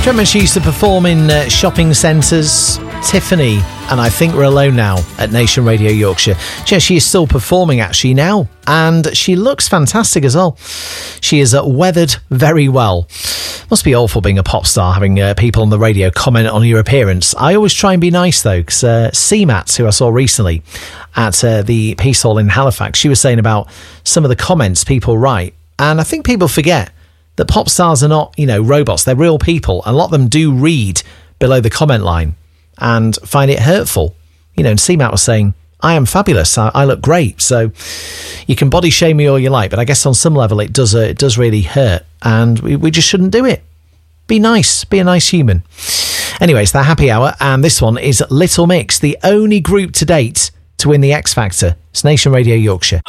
remember she used to perform in shopping centres? Tiffany, and I think we're alone now at Nation Radio Yorkshire. She is still performing actually now, and she looks fantastic as well. She is weathered very well. Must be awful being a pop star, having people on the radio comment on your appearance. I always try and be nice though, because CMAT, who I saw recently at the Peace Hall in Halifax, she was saying about some of the comments people write, and I think people forget that pop stars are not, robots. They're real people. A lot of them do read below the comment line and find it hurtful. And CMAT was saying, I am fabulous. I look great. So you can body shame me all you like, but I guess on some level it does really hurt, and we just shouldn't do it. Be nice. Be a nice human. Anyway, it's the happy hour, and this one is Little Mix, the only group to date to win the X Factor. It's Nation Radio Yorkshire.